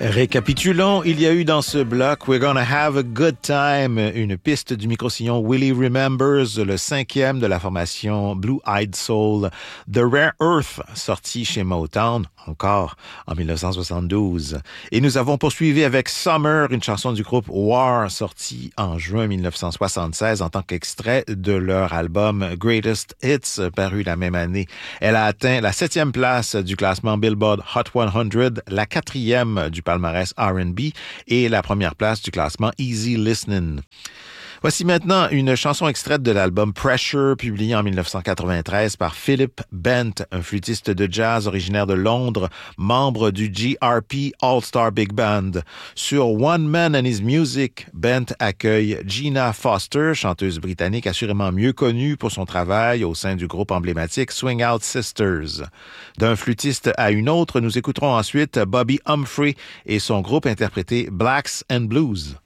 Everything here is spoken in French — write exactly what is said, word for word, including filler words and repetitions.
Récapitulons, il y a eu dans ce bloc We're Gonna Have a Good Time, une piste du micro-sillon Willie Remembers, le cinquième de la formation Blue Eyed Soul, The Rare Earth, sorti chez Motown, encore en dix-neuf cent soixante-douze. Et nous avons poursuivi avec Summer, une chanson du groupe War, sortie en juin dix-neuf cent soixante-seize en tant qu'extrait de leur album Greatest Hits, paru la même année. Elle a atteint la septième place du classement Billboard Hot cent, la quatrième du palmarès R and B et la première place du classement Easy Listening. Voici maintenant une chanson extraite de l'album Pressure, publié en dix-neuf cent quatre-vingt-treize par Philip Bent, un flûtiste de jazz originaire de Londres, membre du G R P All-Star Big Band. Sur One Man and His Music, Bent accueille Gina Foster, chanteuse britannique assurément mieux connue pour son travail au sein du groupe emblématique Swing Out Sisters. D'un flûtiste à une autre, nous écouterons ensuite Bobby Humphrey et son groupe interprété Blacks and Blues.